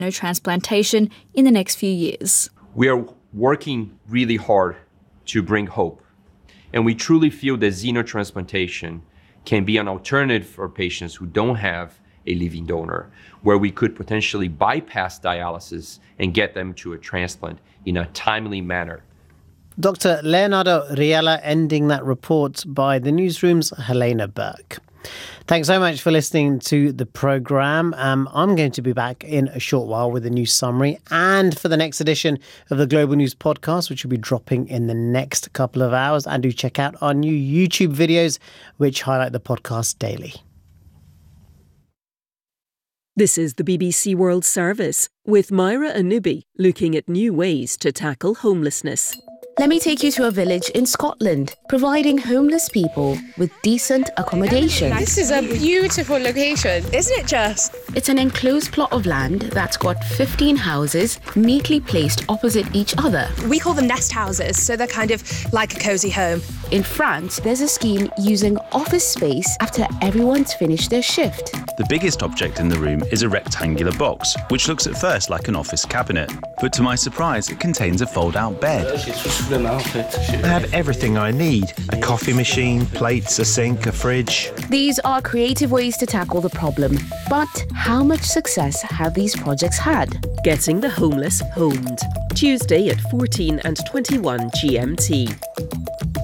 xenotransplantation in the next few years. We are working really hard to bring hope, and we truly feel that xenotransplantation can be an alternative for patients who don't have a living donor, where we could potentially bypass dialysis and get them to a transplant in a timely manner. Dr. Leonardo Riella ending that report by the newsroom's Helena Burke. Thanks so much for listening to the programme. I'm going to be back in a short while with a news summary and for the next edition of the Global News Podcast, which will be dropping in the next couple of hours. And do check out our new YouTube videos, which highlight the podcast daily. This is the BBC World Service with Myra Anubi looking at new ways to tackle homelessness. Let me take you to a village in Scotland, providing homeless people with decent accommodation. This is a beautiful location, isn't it just? It's an enclosed plot of land that's got 15 houses neatly placed opposite each other. We call them nest houses, so they're kind of like a cosy home. In France, there's a scheme using office space after everyone's finished their shift. The biggest object in the room is a rectangular box, which looks at first like an office cabinet. But to my surprise, it contains a fold-out bed. I have everything I need. A coffee machine, plates, a sink, a fridge. These are creative ways to tackle the problem. But how much success have these projects had? Getting the homeless homed. Tuesday at 14 and 21 GMT.